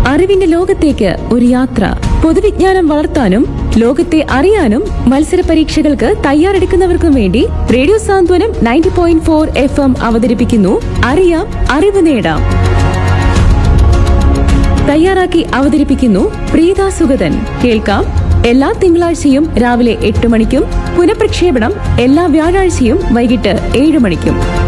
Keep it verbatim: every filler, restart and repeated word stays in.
അറിവിന്റെ ലോകത്തേക്ക് ഒരു യാത്ര. പൊതുവിജ്ഞാനം വളർത്താനും ലോകത്തെ അറിയാനും മത്സര പരീക്ഷകൾക്ക് തയ്യാറെടുക്കുന്നവർക്കും വേണ്ടി റേഡിയോ സാന്ത്വനം ninety point four F M അവതരിപ്പിക്കുന്നു അറിയാം അറിവ് നേടാം. തയ്യാറാക്കി അവതരിപ്പിക്കുന്നു പ്രീത സുഗതൻ. കേൾക്കാം എല്ലാ തിങ്കളാഴ്ചയും രാവിലെ എട്ട് മണിക്കും പുനഃപ്രക്ഷേപണം എല്ലാ വ്യാഴാഴ്ചയും വൈകിട്ട് ഏഴ് മണിക്കും.